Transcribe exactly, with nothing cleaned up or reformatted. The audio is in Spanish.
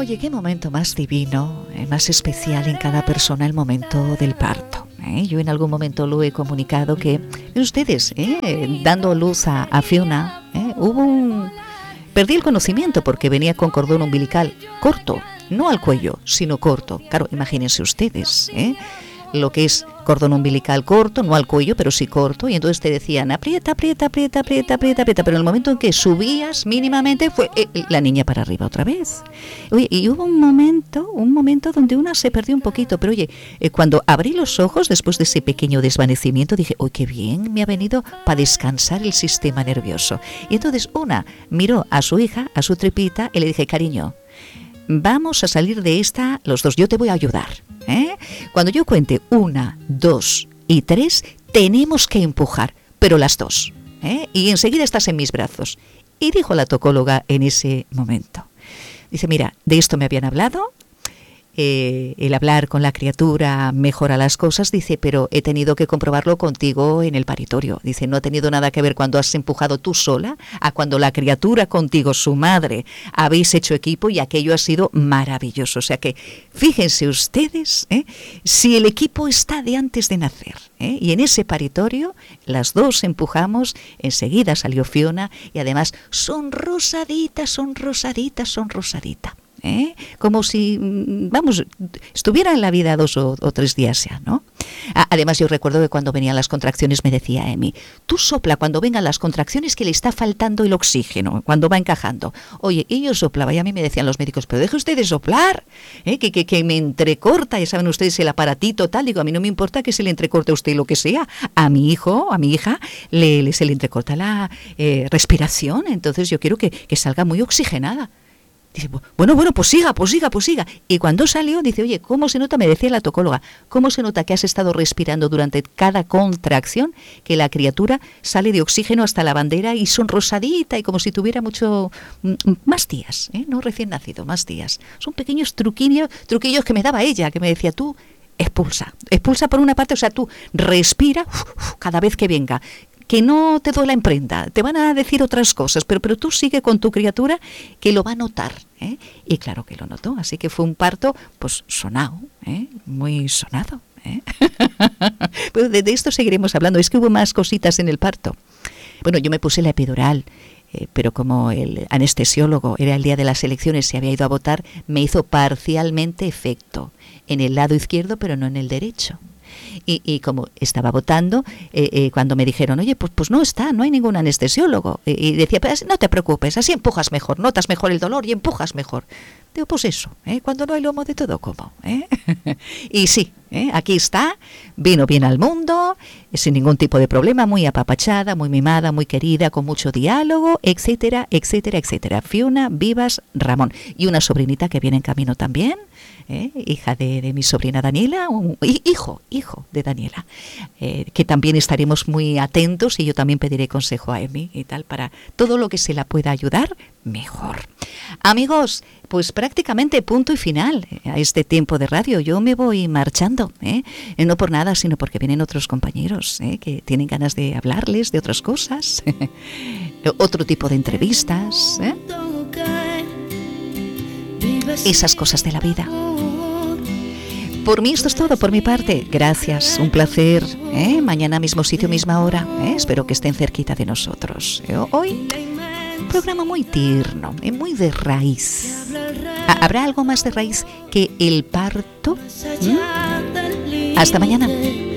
Oye, qué momento más divino, eh, más especial en cada persona el momento del parto. ¿eh? Yo en algún momento lo he comunicado que ustedes, eh, dando luz a, a Fiona, eh, hubo un... Perdí el conocimiento porque venía con cordón umbilical corto, no al cuello, sino corto. Claro, imagínense ustedes, ¿eh? lo que es cordón umbilical corto, no al cuello, pero sí corto, y entonces te decían aprieta, aprieta, aprieta, aprieta, aprieta, aprieta, pero en el momento en que subías mínimamente fue eh, la niña para arriba otra vez. Oye, y hubo un momento, un momento donde una se perdió un poquito, pero oye, eh, cuando abrí los ojos después de ese pequeño desvanecimiento dije, ¡uy, qué bien! Me ha venido para descansar el sistema nervioso. Y entonces una miró a su hija, a su tripita, y le dije, cariño, vamos a salir de esta los dos, yo te voy a ayudar. ¿eh? Cuando yo cuente una, dos y tres, tenemos que empujar, pero las dos. ¿eh? Y enseguida estás en mis brazos. Y dijo la tocóloga en ese momento. Dice, mira, de esto me habían hablado, eh, el hablar con la criatura mejora las cosas, dice, pero he tenido que comprobarlo contigo en el paritorio. Dice, no ha tenido nada que ver cuando has empujado tú sola, a cuando la criatura contigo, su madre, habéis hecho equipo y aquello ha sido maravilloso. O sea que, fíjense ustedes, ¿eh? si el equipo está de antes de nacer, ¿eh? y en ese paritorio las dos empujamos, enseguida salió Fiona y además son rosaditas, son rosaditas, son rosaditas. ¿Eh? Como si, vamos, estuviera en la vida dos o, o tres días ya, ¿no? Además, yo recuerdo que cuando venían las contracciones me decía Emi, tú sopla cuando vengan las contracciones que le está faltando el oxígeno, cuando va encajando. Oye, y yo soplaba y a mí me decían los médicos, pero deje usted de soplar, ¿eh? que, que, que me entrecorta, ya saben ustedes el aparatito tal. Digo, a mí no me importa que se le entrecorte a usted lo que sea. A mi hijo, a mi hija, le, le se le entrecorta la eh, respiración, entonces yo quiero que, que salga muy oxigenada. Dice, bueno, bueno, pues siga, pues siga, pues siga. Y cuando salió, dice, oye, ¿cómo se nota? Me decía la tocóloga, ¿cómo se nota que has estado respirando durante cada contracción? Que la criatura sale de oxígeno hasta la bandera y son rosadita y como si tuviera mucho, más días, ¿eh? No recién nacido, más días. Son pequeños truquillos, truquillos que me daba ella, que me decía, tú, expulsa, expulsa por una parte, o sea, tú respira uf, uf, cada vez que venga. Que no te duela en prenda, te van a decir otras cosas, pero, pero tú sigue con tu criatura que lo va a notar, ¿eh? Y claro que lo notó, así que fue un parto, pues sonado, ¿eh? Muy sonado, ¿eh? Pero de, de esto seguiremos hablando, es que hubo más cositas en el parto. Bueno, yo me puse la epidural, eh, pero como el anestesiólogo era el día de las elecciones, se había ido a votar, me hizo parcialmente efecto en el lado izquierdo, pero no en el derecho. Y, y como estaba votando, eh, eh, cuando me dijeron, oye, pues, pues no está, no hay ningún anestesiólogo. Y, y decía, pues no te preocupes, así empujas mejor, notas mejor el dolor y empujas mejor. Digo, pues eso, ¿eh? Cuando no hay lomo de todo como. ¿eh? Y sí, ¿eh? Aquí está, vino bien al mundo, sin ningún tipo de problema, muy apapachada, muy mimada, muy querida, con mucho diálogo, etcétera, etcétera, etcétera. Fiona Vivas Ramón. Y una sobrinita que viene en camino también. ¿Eh? hija de, de mi sobrina Daniela, un, hijo, hijo de Daniela, eh, que también estaremos muy atentos y yo también pediré consejo a Emi y tal, para todo lo que se la pueda ayudar, mejor. Amigos, pues prácticamente punto y final a este tiempo de radio. Yo me voy marchando, ¿eh? no por nada, sino porque vienen otros compañeros ¿eh? que tienen ganas de hablarles de otras cosas, otro tipo de entrevistas, ¿eh? esas cosas de la vida. Por mí esto es todo, por mi parte. Gracias, un placer. ¿eh? Mañana mismo sitio, misma hora. ¿eh? Espero que estén cerquita de nosotros. ¿eh? Hoy, un programa muy tierno, ¿eh? muy de raíz. ¿Habrá algo más de raíz que el parto? ¿Mm? Hasta mañana.